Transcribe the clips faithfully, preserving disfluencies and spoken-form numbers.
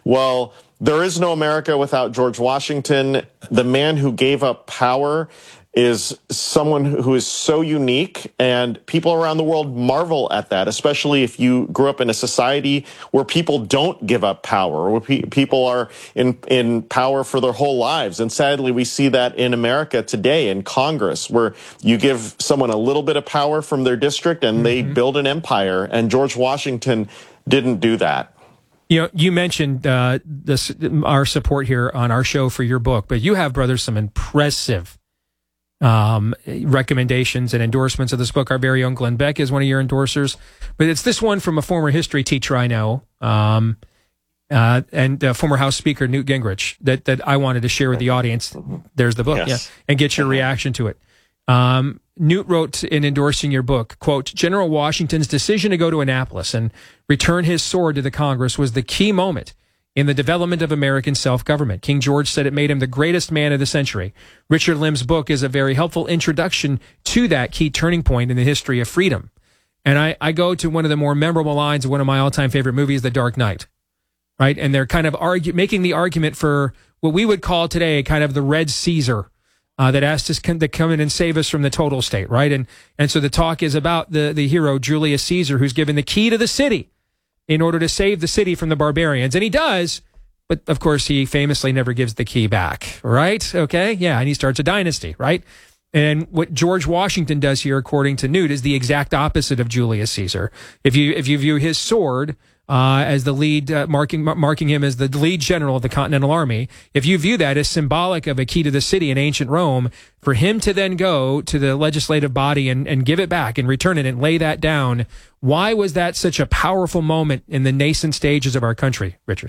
Well, there is no America without George Washington. The man who gave up power is someone who is so unique, and people around the world marvel at that, especially if you grew up in a society where people don't give up power, where pe people are in, in power for their whole lives. And sadly, we see that in America today in Congress, where you give someone a little bit of power from their district and mm-hmm. they build an empire. And George Washington didn't do that. You know, you mentioned uh, this, our support here on our show for your book, but you have, brothers, some impressive um, recommendations and endorsements of this book. Our very own Glenn Beck is one of your endorsers, but it's this one from a former history teacher I know, um, uh, and uh, former House Speaker Newt Gingrich that, that I wanted to share with the audience. There's the book, yes. yeah, and get your reaction to it. Um, Newt wrote in endorsing your book, quote, General Washington's decision to go to Annapolis and return his sword to the Congress was the key moment in the development of American self-government. King George said it made him the greatest man of the century. Richard Lim's book is a very helpful introduction to that key turning point in the history of freedom. And I, I go to one of the more memorable lines of one of my all-time favorite movies, The Dark Knight, right? And they're kind of argue, making the argument for what we would call today kind of the Red Caesar, uh, that asked us to come in and save us from the total state, right? And and so the talk is about the, the hero, Julius Caesar, who's given the key to the city in order to save the city from the barbarians. And he does, but of course he famously never gives the key back, right? Okay, yeah, and he starts a dynasty, right? And what George Washington does here, according to Newt, is the exact opposite of Julius Caesar. If you if you view his sword uh, as the lead, uh, marking marking him as the lead general of the Continental Army, if you view that as symbolic of a key to the city in ancient Rome, for him to then go to the legislative body and, and give it back and return it and lay that down, why was that such a powerful moment in the nascent stages of our country, Richard?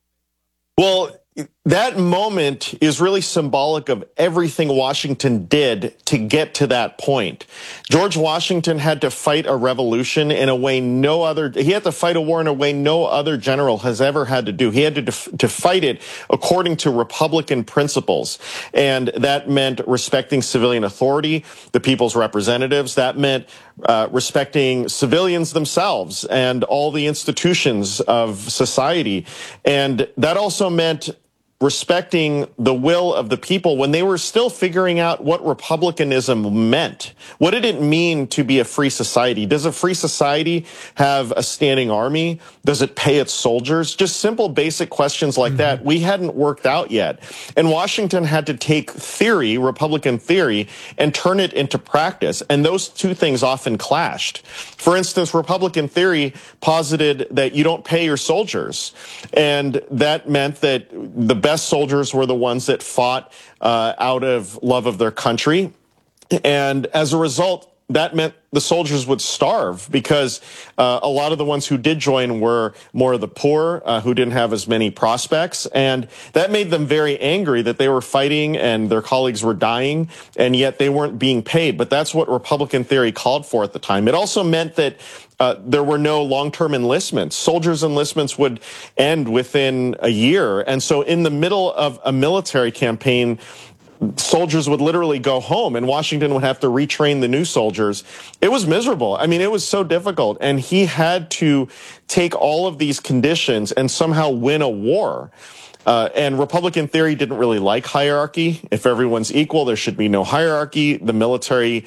Well, that moment is really symbolic of everything Washington did to get to that point. George Washington had to fight a revolution in a way no other, he had to fight a war in a way no other general has ever had to do. He had to, to fight it according to Republican principles. And that meant respecting civilian authority, the people's representatives. That meant uh, respecting civilians themselves and all the institutions of society. And that also meant respecting the will of the people when they were still figuring out what republicanism meant. What did it mean to be a free society? Does a free society have a standing army? Does it pay its soldiers? Just simple, basic questions like mm-hmm. that we hadn't worked out yet. And Washington had to take theory, Republican theory, and turn it into practice. And those two things often clashed. For instance, Republican theory posited that you don't pay your soldiers. And that meant that the best soldiers were the ones that fought uh, out of love of their country. And as a result, that meant the soldiers would starve because uh, a lot of the ones who did join were more of the poor, uh, who didn't have as many prospects. And that made them very angry that they were fighting and their colleagues were dying, and yet they weren't being paid. But that's what Republican theory called for at the time. It also meant that Uh, there were no long-term enlistments. Soldiers' enlistments would end within a year. And so in the middle of a military campaign, soldiers would literally go home and Washington would have to retrain the new soldiers. It was miserable. I mean, it was so difficult. And he had to take all of these conditions and somehow win a war. Uh, and Republican theory didn't really like hierarchy. If everyone's equal, there should be no hierarchy. The military,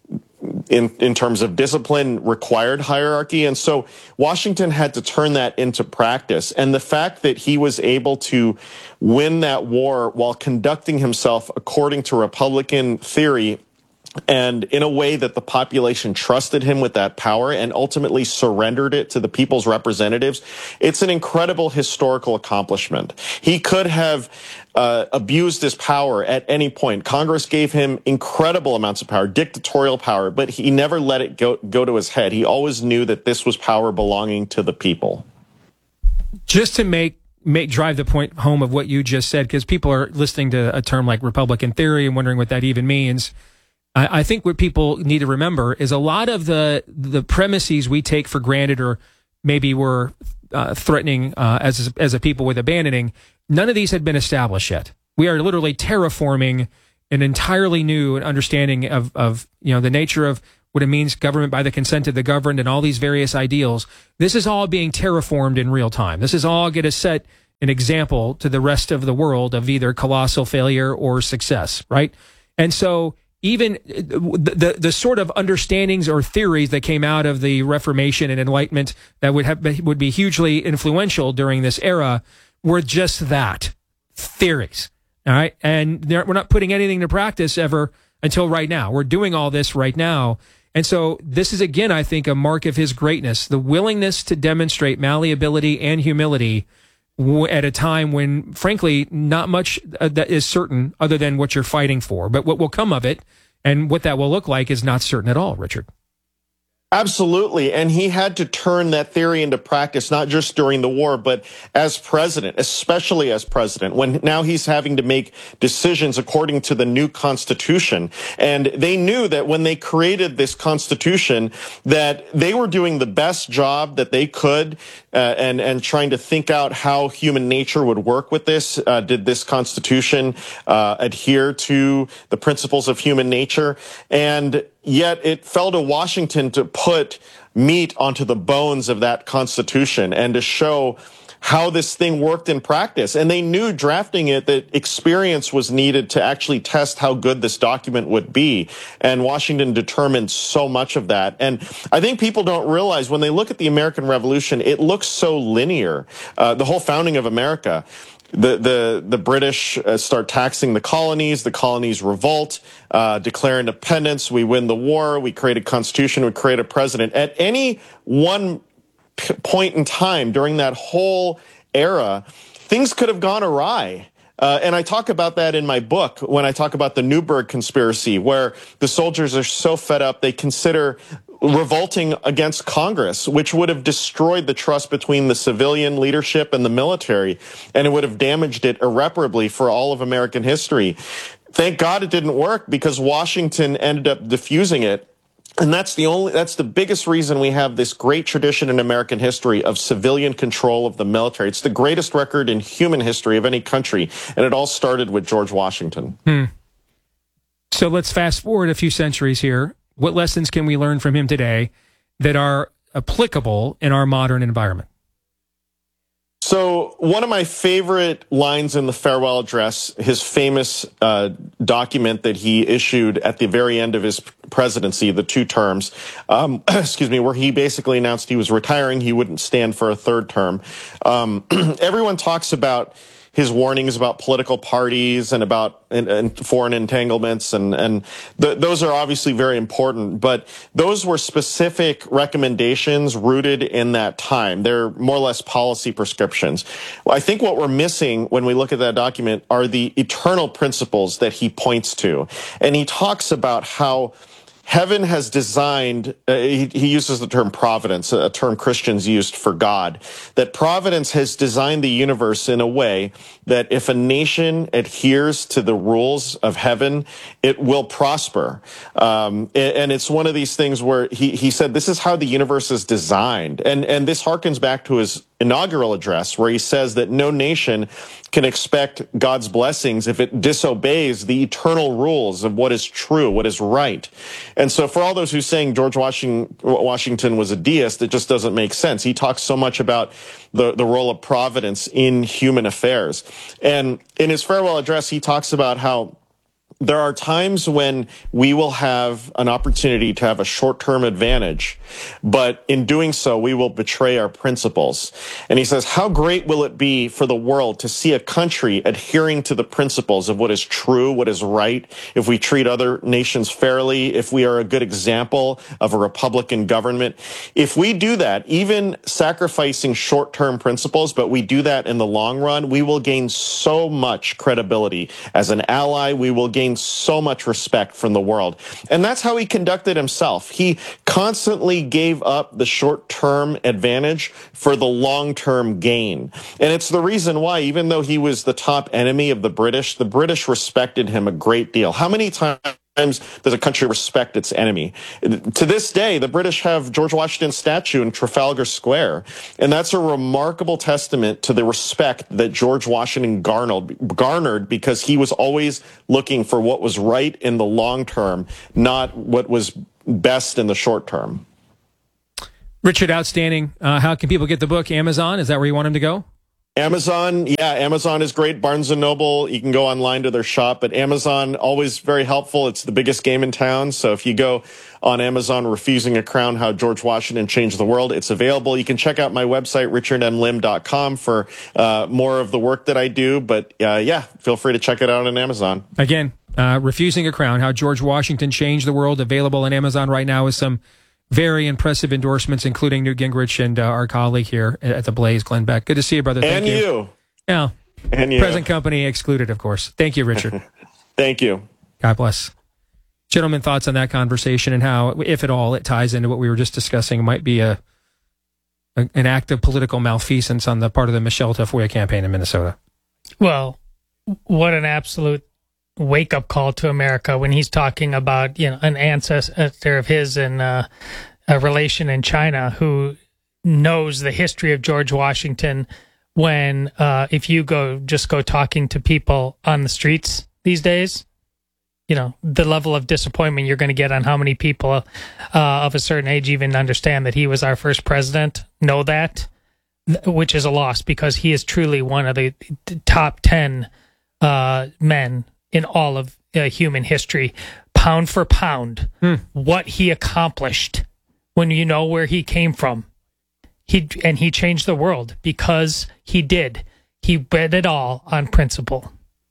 in in terms of discipline, required hierarchy. And so Washington had to turn that into practice. And the fact that he was able to win that war while conducting himself according to Republican theory and in a way that the population trusted him with that power and ultimately surrendered it to the people's representatives, it's an incredible historical accomplishment. He could have uh, abused his power at any point. Congress gave him incredible amounts of power, dictatorial power, but he never let it go, go to his head. He always knew that this was power belonging to the people. Just to make Make, drive the point home of what you just said, because people are listening to a term like Republican theory and wondering what that even means. I, I think what people need to remember is a lot of the the premises we take for granted, or maybe we're uh, threatening uh, as as a people with abandoning. None of these had been established yet. We are literally terraforming an entirely new understanding of of you know the nature of what it means, government by the consent of the governed, and all these various ideals. This is all being terraformed in real time. This is all going to set an example to the rest of the world of either colossal failure or success, right? And so even the, the, the sort of understandings or theories that came out of the Reformation and Enlightenment that would have would be hugely influential during this era were just that, theories. All right. And we're not putting anything to practice ever until right now. We're doing all this right now. And so this is, again, I think, a mark of his greatness, the willingness to demonstrate malleability and humility w- at a time when, frankly, not much uh, that is certain other than what you're fighting for. But what will come of it and what that will look like is not certain at all, Richard. Absolutely. And he had to turn that theory into practice, not just during the war, but as president, especially as president, when now he's having to make decisions according to the new Constitution. And they knew that when they created this Constitution, that they were doing the best job that they could uh, and, and trying to think out how human nature would work with this. Uh, did this Constitution uh, adhere to the principles of human nature? And yet it fell to Washington to put meat onto the bones of that Constitution and to show how this thing worked in practice. And they knew drafting it that experience was needed to actually test how good this document would be. And Washington determined so much of that. And I think people don't realize when they look at the American Revolution, it looks so linear. Uh, the whole founding of America. The, the, the British uh, start taxing the colonies. The colonies revolt, uh, declare independence. We win the war. We create a constitution. We create a president. At any one p- point in time during that whole era, things could have gone awry. Uh, and I talk about that in my book when I talk about the Newburgh conspiracy, where the soldiers are so fed up they consider revolting against Congress, which would have destroyed the trust between the civilian leadership and the military, and it would have damaged it irreparably for all of American history. Thank God it didn't work, because Washington ended up diffusing it. And that's the only, that's the biggest reason we have this great tradition in American history of civilian control of the military. It's the greatest record in human history of any country. And it all started with George Washington. Hmm. So let's fast forward a few centuries here. What lessons can we learn from him today that are applicable in our modern environment? So one of my favorite lines in the farewell address, his famous uh, document that he issued at the very end of his presidency, the two terms, um, excuse me, where he basically announced he was retiring, he wouldn't stand for a third term. Um, everyone talks about his warnings about political parties and about and, and foreign entanglements, and, and th- those are obviously very important, but those were specific recommendations rooted in that time. They're more or less policy prescriptions. Well, I think what we're missing when we look at that document are the eternal principles that he points to. And he talks about how heaven has designed, uh, he, he uses the term providence, a term Christians used for God, that providence has designed the universe in a way that if a nation adheres to the rules of heaven, it will prosper. Um, and, and it's one of these things where he, he said, this is how the universe is designed. And, and this harkens back to his inaugural address, where he says that no nation can expect God's blessings if it disobeys the eternal rules of what is true, what is right. And so for all those who are saying George Washington was a deist, it just doesn't make sense. He talks so much about the, the role of providence in human affairs. And in his farewell address, he talks about how there are times when we will have an opportunity to have a short-term advantage, but in doing so, we will betray our principles. And he says, how great will it be for the world to see a country adhering to the principles of what is true, what is right, if we treat other nations fairly, if we are a good example of a Republican government. If we do that, even sacrificing short-term principles, but we do that in the long run, we will gain so much credibility as an ally. We will gain so much respect from the world. And that's how he conducted himself. He constantly gave up the short-term advantage for the long-term gain. And it's the reason why, even though he was the top enemy of the British, the British respected him a great deal. How many times does a country respect its enemy? To this day, the British have George Washington's statue in Trafalgar Square, and that's a remarkable testament to the respect that George Washington garnered, garnered because he was always looking for what was right in the long term, not what was best in the short term. Richard, outstanding. Uh, how can people get the book? Amazon? Is that where you want them to go? Amazon, yeah, Amazon is great. Barnes and Noble, you can go online to their shop, but Amazon, always very helpful. It's the biggest game in town. So if you go on Amazon, Refusing a Crown, How George Washington Changed the World, it's available. You can check out my website, richard m lim dot com, for uh, more of the work that I do. But uh, yeah, feel free to check it out on Amazon. Again, uh, Refusing a Crown, How George Washington Changed the World, available on Amazon right now with some very impressive endorsements, including Newt Gingrich and uh, our colleague here at the Blaze, Glenn Beck. Good to see you, brother. Thank and you. you. Yeah. And you. Present company excluded, of course. Thank you, Richard. Thank you. God bless. Gentlemen, thoughts on that conversation and how, if at all, it ties into what we were just discussing, might be a, a an act of political malfeasance on the part of the Michelle Tafoya campaign in Minnesota. Well, what an absolute wake-up call to America when he's talking about, you know, an ancestor of his and uh, a relation in China who knows the history of George Washington. When uh, if you go just go talking to people on the streets these days, you know, the level of disappointment you're going to get on how many people uh, of a certain age even understand that he was our first president, know that, which is a loss because he is truly one of the top ten uh, men in all of uh, human history, pound for pound, hmm. what he accomplished when you know where he came from. He and he changed the world because he did. He bet it all on principle.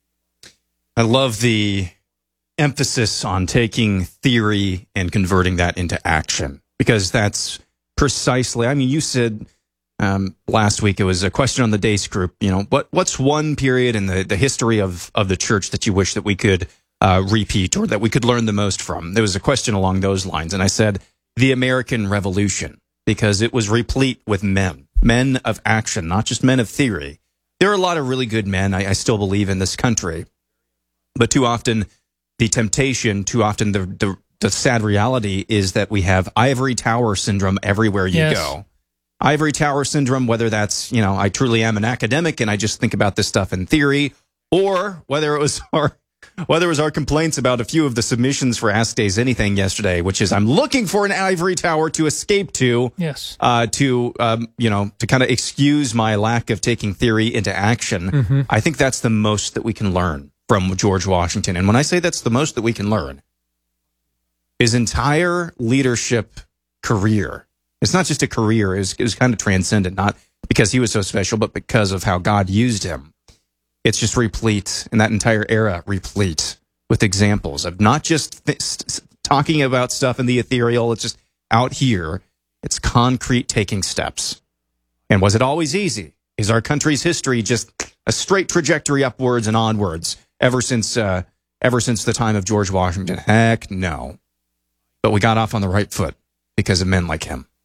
I love the emphasis on taking theory and converting that into action, because that's precisely, I mean, you said um, last week, it was a question on the Dace group, you know, what what's one period in the, the history of, of the church that you wish that we could uh, repeat or that we could learn the most from? There was a question along those lines, and I said the American Revolution, because it was replete with men, men of action, not just men of theory. There are a lot of really good men, I, I still believe, in this country, but too often the temptation, too often the, the, the sad reality is that we have ivory tower syndrome everywhere you yes. go. Ivory tower syndrome, whether that's, you know, I truly am an academic and I just think about this stuff in theory, or whether it was our whether it was our complaints about a few of the submissions for Ask Days Anything yesterday, which is I'm looking for an ivory tower to escape to, yes, uh, to um, you know, to kind of excuse my lack of taking theory into action. Mm-hmm. I think that's the most that we can learn from George Washington. And when I say that's the most that we can learn, his entire leadership career, it's not just a career, it was, it was kind of transcendent, not because he was so special, but because of how God used him. It's just replete, and that entire era replete with examples of not just th- talking about stuff in the ethereal, it's just out here, it's concrete taking steps. And was it always easy? Is our country's history just a straight trajectory upwards and onwards ever since uh, ever since the time of George Washington? Heck no. But we got off on the right foot because of men like him.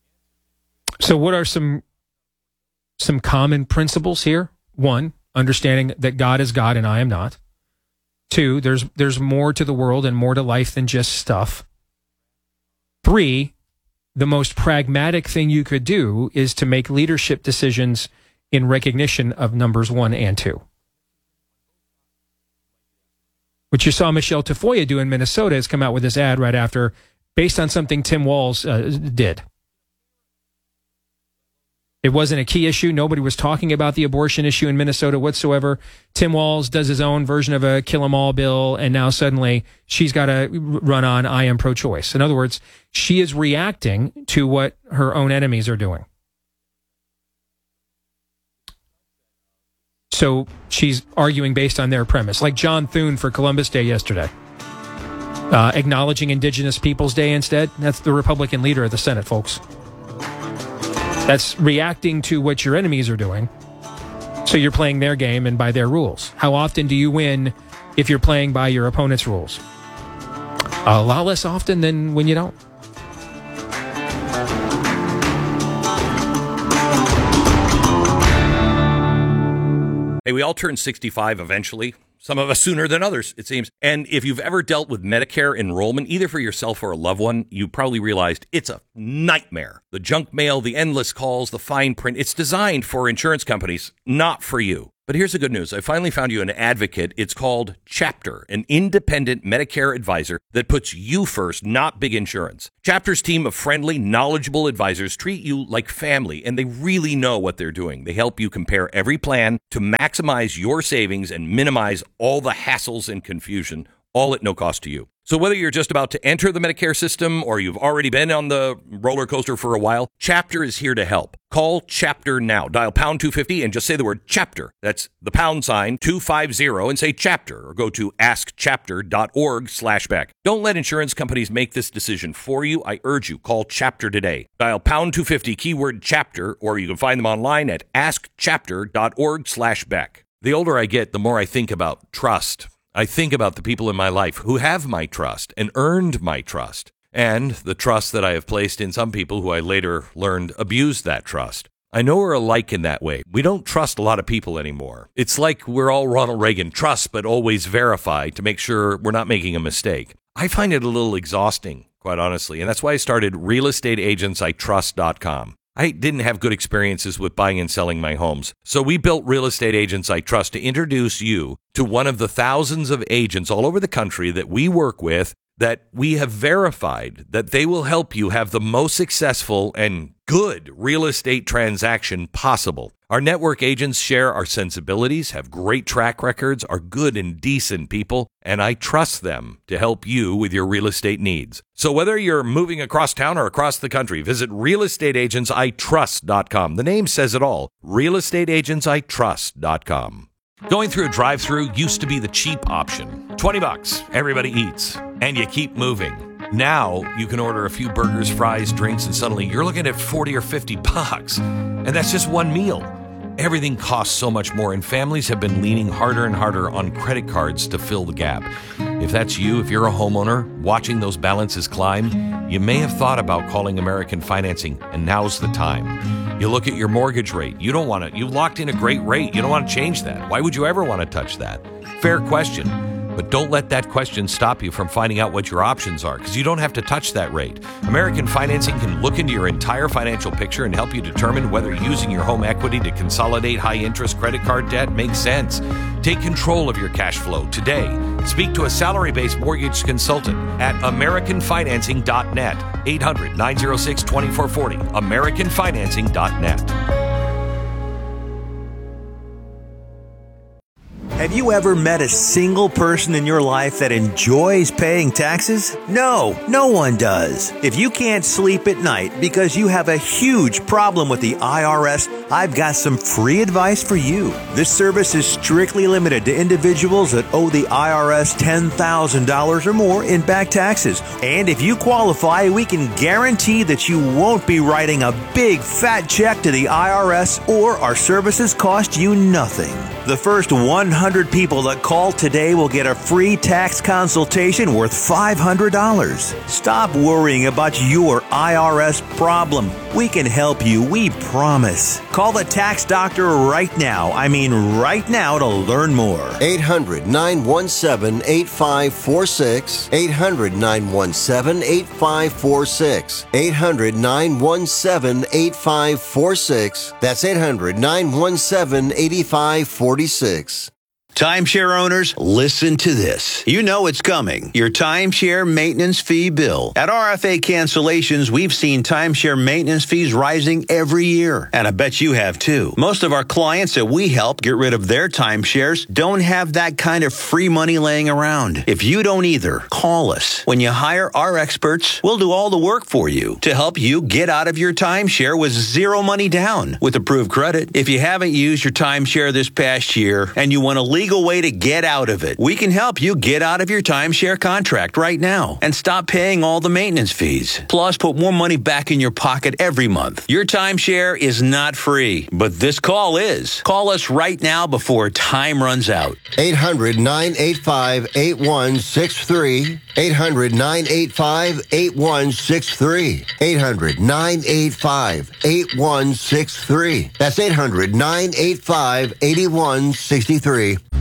So what are some some common principles here? One, understanding that God is God and I am not. Two, there's there's more to the world and more to life than just stuff. Three, the most pragmatic thing you could do is to make leadership decisions in recognition of numbers one and two. What you saw Michelle Tafoya do in Minnesota is come out with this ad right after, based on something Tim Walz uh, did. It wasn't a key issue. Nobody was talking about the abortion issue in Minnesota whatsoever. Tim Walz does his own version of a kill 'em all bill, and now suddenly she's got to run on I am pro-choice. In other words, she is reacting to what her own enemies are doing. So she's arguing based on their premise, like John Thune for Columbus Day yesterday. Uh, acknowledging Indigenous Peoples Day instead. That's the Republican leader of the Senate, folks. That's reacting to what your enemies are doing. So you're playing their game and by their rules. How often do you win if you're playing by your opponent's rules? A lot less often than when you don't. Hey, we all turn sixty-five eventually. Some of us sooner than others, it seems. And if you've ever dealt with Medicare enrollment, either for yourself or a loved one, you probably realized it's a nightmare. The junk mail, the endless calls, the fine print, it's designed for insurance companies, not for you. But here's the good news. I finally found you an advocate. It's called Chapter, an independent Medicare advisor that puts you first, not big insurance. Chapter's team of friendly, knowledgeable advisors treat you like family, and they really know what they're doing. They help you compare every plan to maximize your savings and minimize all the hassles and confusion, all at no cost to you. So whether you're just about to enter the Medicare system or you've already been on the roller coaster for a while, Chapter is here to help. Call Chapter now. Dial pound two fifty and just say the word Chapter. That's the pound sign two fifty and say Chapter, or go to askchapter.org slash Beck. Don't let insurance companies make this decision for you. I urge you, call Chapter today. Dial pound two fifty, keyword Chapter, or you can find them online at askchapter.org slash Beck. The older I get, the more I think about trust. I think about the people in my life who have my trust and earned my trust, and the trust that I have placed in some people who I later learned abused that trust. I know we're alike in that way. We don't trust a lot of people anymore. It's like we're all Ronald Reagan, trust but always verify to make sure we're not making a mistake. I find it a little exhausting, quite honestly, and that's why I started real estate agents I trust dot com. I didn't have good experiences with buying and selling my homes. So we built Real Estate Agents I Trust to introduce you to one of the thousands of agents all over the country that we work with, that we have verified that they will help you have the most successful and good real estate transaction possible. Our network agents share our sensibilities, have great track records, are good and decent people, and I trust them to help you with your real estate needs. So whether you're moving across town or across the country, visit real estate agents I trust dot com. The name says it all, real estate agents I trust dot com. Going through a drive-thru used to be the cheap option. twenty bucks, everybody eats, and you keep moving. Now you can order a few burgers, fries, drinks, and suddenly you're looking at forty or fifty bucks. And that's just one meal. Everything costs so much more, and families have been leaning harder and harder on credit cards to fill the gap. If that's you, if you're a homeowner watching those balances climb, you may have thought about calling American Financing, and now's the time. You look at your mortgage rate. You don't want to, you've locked in a great rate. You don't want to change that. Why would you ever want to touch that? Fair question. But don't let that question stop you from finding out what your options are, because you don't have to touch that rate. American Financing can look into your entire financial picture and help you determine whether using your home equity to consolidate high-interest credit card debt makes sense. Take control of your cash flow today. Speak to a salary-based mortgage consultant at american financing dot net. eight hundred, nine oh six, two four four zero. american financing dot net. Have you ever met a single person in your life that enjoys paying taxes? No, no one does. If you can't sleep at night because you have a huge problem with the I R S, I've got some free advice for you. This service is strictly limited to individuals that owe the I R S ten thousand dollars or more in back taxes. And if you qualify, we can guarantee that you won't be writing a big fat check to the I R S, or our services cost you nothing. The first one hundred people that call today will get a free tax consultation worth five hundred dollars. Stop worrying about your I R S problem. We can help you, we promise. Call the tax doctor right now. I mean right now to learn more. eight hundred, nine one seven, eight five four six. eight hundred, nine one seven, eight five four six. eight hundred, nine one seven, eight five four six. That's eight hundred, nine one seven, eight five four six. Timeshare owners, listen to this. You know it's coming. Your timeshare maintenance fee bill. At R F A Cancellations, we've seen timeshare maintenance fees rising every year. And I bet you have too. Most of our clients that we help get rid of their timeshares don't have that kind of free money laying around. If you don't either, call us. When you hire our experts, we'll do all the work for you to help you get out of your timeshare with zero money down with approved credit. If you haven't used your timeshare this past year and you want to leave way to get out of it, we can help you get out of your timeshare contract right now and stop paying all the maintenance fees. Plus, put more money back in your pocket every month. Your timeshare is not free, but this call is. Call us right now before time runs out. eight hundred, nine eight five, eight one six three. eight hundred, nine eight five, eight one six three. eight hundred, nine eight five, eight one six three. That's eight hundred, nine eight five, eight one six three.